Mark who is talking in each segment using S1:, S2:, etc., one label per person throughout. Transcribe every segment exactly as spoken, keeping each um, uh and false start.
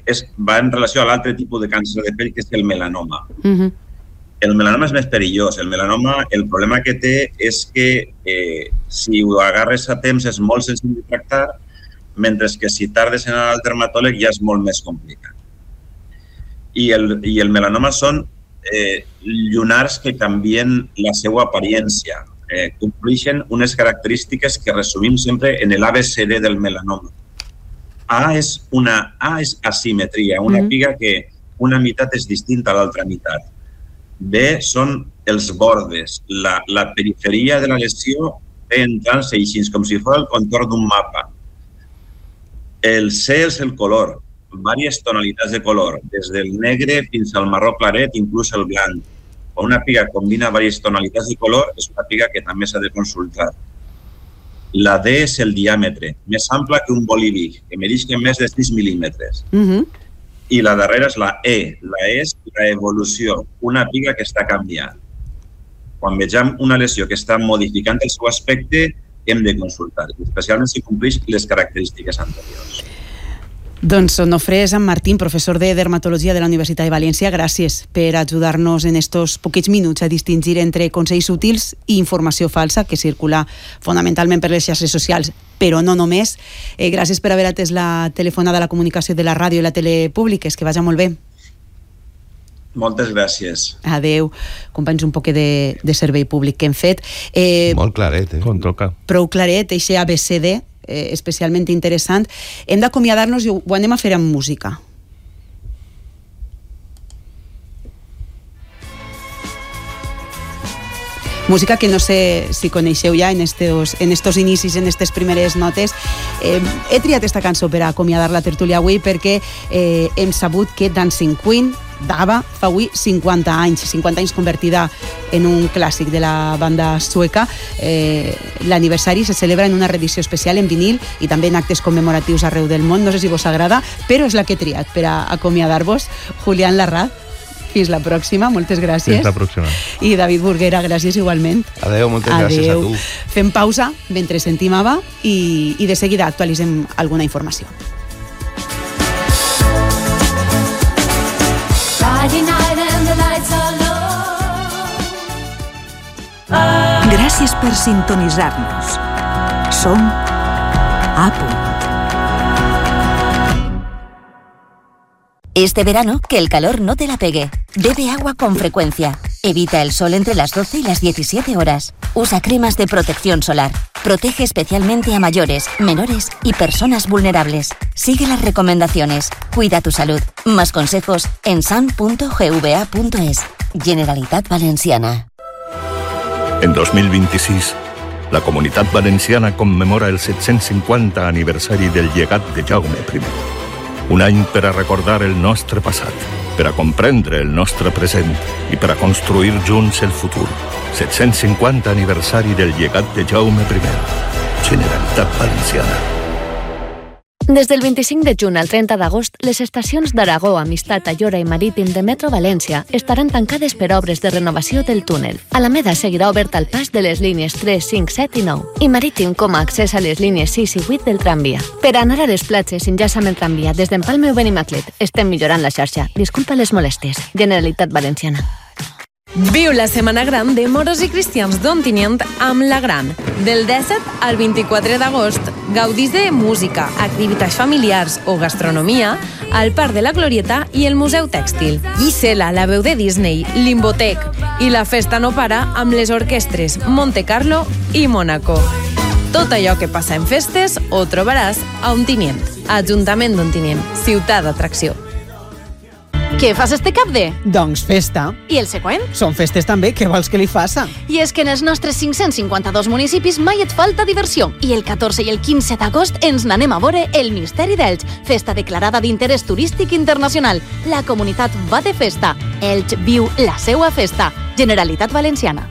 S1: és, va en relació a l'altre tipus de càncer de pell, que és el melanoma.
S2: Uh-huh.
S1: El melanoma és més perillós. El melanoma, el problema que té és que eh, si ho agarres a temps és molt senzill de tractar, mentre que si tardes en anar al dermatòleg ja és molt més complicat. I el, i el melanoma són eh, llunars que canvien la seva apariència. Eh, compleixen unes característiques que resumim sempre en l'A B C D del melanoma. A és, una, A és asimetria, una mm-hmm. piga que una meitat és distinta a l'altra meitat. B són els bordes, la, la periferia de la lesió té entrants així, com si fos el contorn d'un mapa. El C és el color, diverses tonalitats de color, des del negre fins al marró claret, inclús el blanc. Quan una piga combina diverses tonalitats de color, és una piga que també s'ha de consultar. La D és el diàmetre, més ample que un bolígraf, que medeix més de sis mil·límetres. Uh-huh. I la darrera és la E. La E és la evolució, una piga que està canviant. Quan vegem una lesió que està modificant el seu aspecte, hem de consultar, especialment si compleix les característiques anteriors.
S2: Doncs Onofre Sant Martín, professor de Dermatologia de la Universitat de València, gràcies per ajudar-nos en estos poquets minuts a distingir entre consells útils i informació falsa que circula fonamentalment per les xarxes socials, però no només. Eh, gràcies per haver atès la telefonada, la comunicació de la ràdio i la tele públiques. Que vagi molt bé.
S1: Moltes gràcies.
S2: Adeu. Companys, un poc de, de servei públic que hem fet. Eh,
S3: molt claret, eh? Com toca.
S2: Prou claret, eixe A B C D, Eh, especialment interessant. Hem d'acomiadar-nos i ho anem a fer amb música. Música que no sé si coneixeu ja en estos, en estos inicis, en aquestes primeres notes. Eh, he triat esta cançó per acomiadar la tertúlia avui perquè eh, hem sabut que Dancing Queen d'Ava fa avui cinquanta anys, cinquanta anys convertida en un clàssic de la banda sueca. Eh, l'aniversari se celebra en una reedició especial en vinil i també en actes commemoratius arreu del món. No sé si vos agrada, però és la que he triat per a acomiadar-vos. Julián Larraz, fins la pròxima, moltes gràcies.
S3: Fins la pròxima.
S2: I David Burguera, gràcies igualment.
S3: Adeu, moltes
S2: Adeu.
S3: Gràcies a tu.
S2: Fem pausa mentre sentim Ava i, i de seguida actualitzem alguna informació.
S4: Gràcies per sintonitzar-nos. Som A Punt.
S5: Este verano, que el calor no te la pegue. Bebe agua con frecuencia. Evita el sol entre las doce y las diecisiete horas. Usa cremas de protección solar. Protege especialmente a mayores, menores y personas vulnerables. Sigue las recomendaciones. Cuida tu salud. Más consejos en san punto gva punto es. Generalitat Valenciana.
S6: En dos mil vint-i-sis, la Comunitat Valenciana commemora el set-cents cinquanta aniversari del llegat de Jaume primer. Un any per a recordar el nostre passat, per a comprendre el nostre present i per a construir junts el futur. set-cents cinquanta aniversari del llegat de Jaume primer. Generalitat Valenciana.
S7: Des del vint-i-cinc de juny al trenta d'agost, les estacions d'Aragó, Amistat, Ayora i Marítim de Metro València estaran tancades per obres de renovació del túnel. Alameda seguirà obert al pas de les línies tres, cinc, set i nou i Marítim com a accés a les línies sis i vuit del tramvia. Per anar a les platges, enllaça amb el tramvia des d'Empalme o Benimaclet. Estem millorant la xarxa. Disculpa les molèsties. Generalitat Valenciana.
S8: Viu la Setmana Gran de Moros i Cristians d'Ontinyent amb La Gran. Del disset al vint-i-quatre d'agost, gaudís de música, activitats familiars o gastronomia al Parc de la Glorieta i el Museu Tèxtil. Gisela, la veu de Disney, Limbotec i la festa no para amb les orquestres Monte Carlo i Mónaco. Tot allò que passa en festes ho trobaràs a Ontinyent. Ajuntament d'Ontinyent, ciutat d'atracció.
S9: Què fas este cap de?
S2: Doncs festa.
S9: I el següent?
S2: Són festes també, què vols que li faça?
S9: I és que en els nostres cinc-cents cinquanta-dos municipis mai et falta diversió. I el catorze i el quinze d'agost ens n'anem a veure el Misteri d'Elx, festa declarada d'interès turístic internacional. La comunitat va de festa. Elx viu la seua festa. Generalitat Valenciana.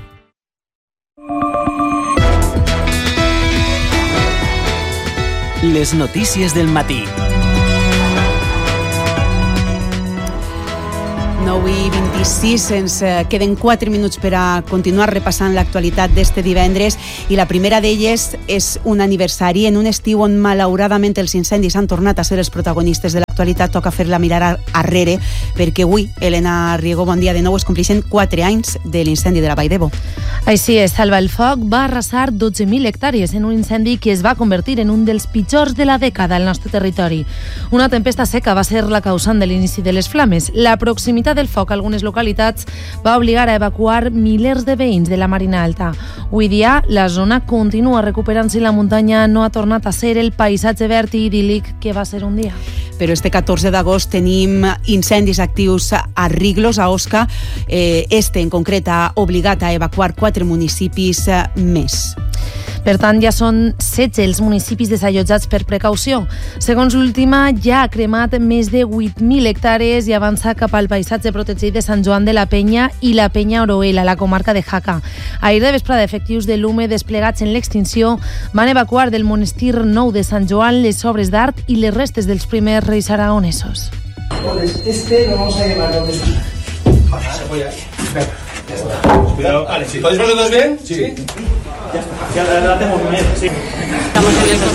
S10: Les notícies del matí.
S2: nou Avui vint-i-sis, ens queden quatre minuts per a continuar repassant l'actualitat d'este divendres i la primera d'elles és un aniversari en un estiu on malauradament els incendis han tornat a ser els protagonistes de l'actualitat. Toca fer-la mirar arrere perquè avui, Helena Riego, bon dia de nou, es compleixen quatre anys de l'incendi de la Vall d'Ebo.
S8: Així és, Salva el Foc va arrasar dotze mil hectàrees en un incendi que es va convertir en un dels pitjors de la dècada al nostre territori. Una tempesta seca va ser la causant de l'inici de les flames. La proximitat del foc a algunes localitats va obligar a evacuar milers de veïns de la Marina Alta. Avui dia, la zona continua recuperant-se i la muntanya no ha tornat a ser el paisatge verd i idíl·lic que va ser un dia.
S2: Però este catorze d'agost tenim incendis actius a Riglos, a Osca. Eh, este, en concret, ha obligat a evacuar quatre municipis més.
S8: Per tant, ja són setze els municipis desallotjats per precaució. Segons l'última, ja ha cremat més de vuit mil hectàrees i avança cap al paisatge protegit de Sant Joan de la Penya i la Penya Oroel, a la comarca de Jaca. Ahir de vesprada, efectius de l'U M E desplegats en l'extinció van evacuar del monestir nou de Sant Joan les obres d'art i les restes dels primers reis aragonesos.
S3: Este lo vamos a llevar donde está. Vale, se apoya ahí. Ya está. Cuidado. Vale, sí. ¿Podéis vosotros bien? Sí. ¿Sí? Ya está. Ya la hacemos bien, sí. Estamos en el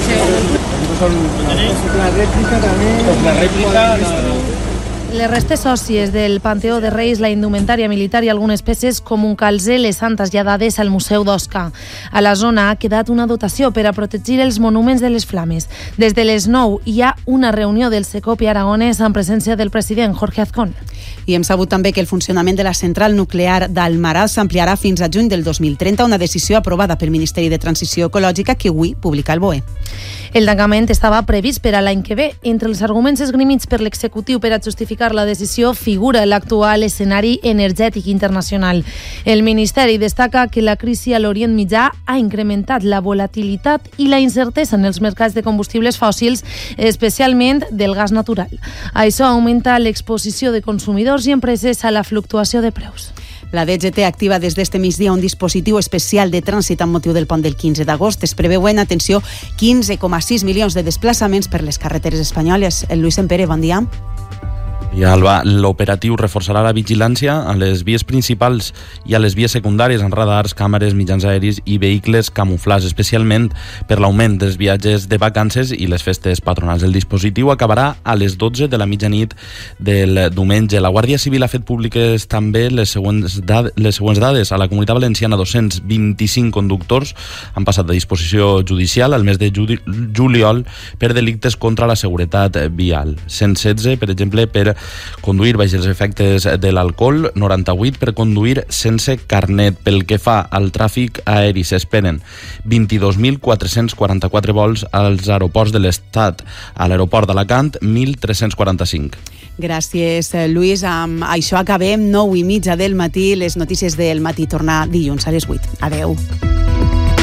S3: coche. La réplica también. La réplica.
S8: Les restes òssies del Panteó de Reis, la indumentària militar i algunes peces com un calze les han traslladades al Museu d'Osca. A la zona ha quedat una dotació per a protegir els monuments de les flames. Des de les nou hi ha una reunió del Secopi aragonès en presència del president Jorge Azcón.
S2: I hem sabut també que el funcionament de la central nuclear d'Almaràs s'ampliarà fins a juny del dos mil trenta, una decisió aprovada pel Ministeri de Transició Ecològica que avui publica el B O E.
S8: El tancament estava previst per a l'any que ve. Entre els arguments esgrimits per l'executiu per a justificar la decisió figura l'actual escenari energètic internacional. El Ministeri destaca que la crisi a l'Orient Mitjà ha incrementat la volatilitat i la incertesa en els mercats de combustibles fòssils, especialment del gas natural. Això augmenta l'exposició de consumidors i empreses a la fluctuació de preus.
S2: La D G T activa des d'este migdia un dispositiu especial de trànsit amb motiu del pont del quinze d'agost. Es preveuen, atenció, quinze coma sis milions de desplaçaments per les carreteres espanyoles. El Lluís Empere, bon dia.
S11: I Alba, l'operatiu reforçarà la vigilància a les vies principals i a les vies secundàries amb radars, càmeres, mitjans aeris i vehicles camuflats, especialment per l'augment dels viatges de vacances i les festes patronals. El dispositiu acabarà a les dotze de la mitjanit del diumenge. La Guàrdia Civil ha fet públiques també les següents, dades, les següents dades. A la Comunitat Valenciana, dos-cents vint-i-cinc conductors han passat a disposició judicial al mes de juliol per delictes contra la seguretat vial. cent setze, per exemple, per conduir baix els efectes de l'alcohol, noranta-vuit per conduir sense carnet. Pel que fa al tràfic aeri, s'esperen vint-i-dos mil quatre-cents quaranta-quatre vols als aeroports de l'Estat. A l'aeroport d'Alacant, mil tres-cents quaranta-cinc.
S2: Gràcies, Lluís. Amb això acabem. Nou i mitja del matí. Les notícies del matí tornar dilluns a les vuit. Adeu.